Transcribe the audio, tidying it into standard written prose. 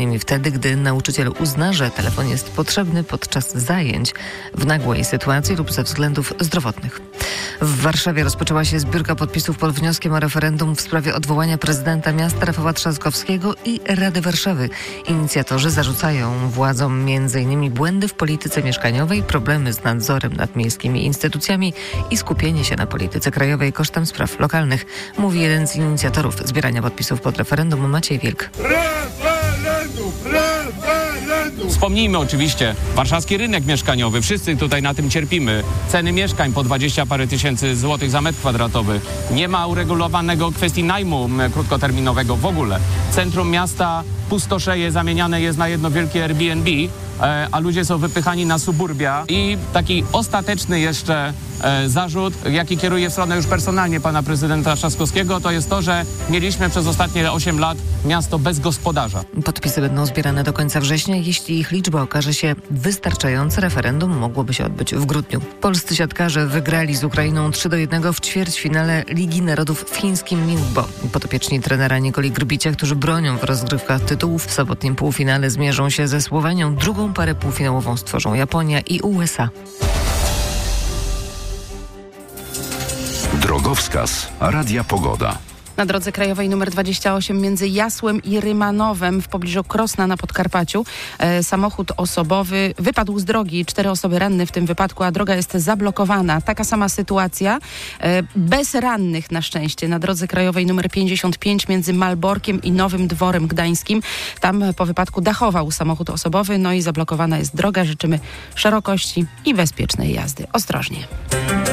m.in. wtedy, gdy nauczyciel uzna, że telefon jest potrzebny podczas zajęć, w nagłej sytuacji lub ze względów zdrowotnych. W Warszawie rozpoczęła się zbiórka podpisów pod wnioskiem o referendum w sprawie odwołania prezydenta miasta Rafała Trzaskowskiego i Rady Warszawy. Inicjatorzy zarzucają władzom m.in. błędy w polityce mieszkaniowej, problemy z nadzorem nad miejskimi instytucjami i skupienie się na polityce krajowej kosztem spraw lokalnych, mówi jeden z inicjatorów zbierania podpisów pod referendum, Maciej Wilk. Wspomnijmy oczywiście warszawski rynek mieszkaniowy. Wszyscy tutaj na tym cierpimy. Ceny mieszkań po 20 parę tysięcy złotych za metr kwadratowy. Nie ma uregulowanego kwestii najmu krótkoterminowego w ogóle. Centrum miasta pustoszeje, zamieniane jest na jedno wielkie Airbnb, a ludzie są wypychani na suburbia. I taki ostateczny jeszcze zarzut, jaki kieruje w stronę już personalnie pana prezydenta Trzaskowskiego, to jest to, że mieliśmy przez ostatnie 8 lat miasto bez gospodarza. Podpisy będą zbierane do końca września. Jeśli ich liczba okaże się wystarczająca, referendum mogłoby się odbyć w grudniu. Polscy siatkarze wygrali z Ukrainą 3-1 w ćwierćfinale Ligi Narodów w chińskim Ningbo. Podopieczni trenera Nikoli Grbicia, którzy bronią w rozgrywkach tytułów, w sobotnim półfinale zmierzą się ze Słowenią. Drugą parę półfinałową stworzą Japonia i USA. Drogowskaz Radia Pogoda. Na drodze krajowej nr 28 między Jasłem i Rymanowem w pobliżu Krosna na Podkarpaciu samochód osobowy wypadł z drogi. 4 osoby ranne w tym wypadku, a droga jest zablokowana. Taka sama sytuacja, bez rannych na szczęście, na drodze krajowej nr 55 między Malborkiem i Nowym Dworem Gdańskim. Tam po wypadku dachował samochód osobowy, no i zablokowana jest droga. Życzymy szerokości i bezpiecznej jazdy. Ostrożnie.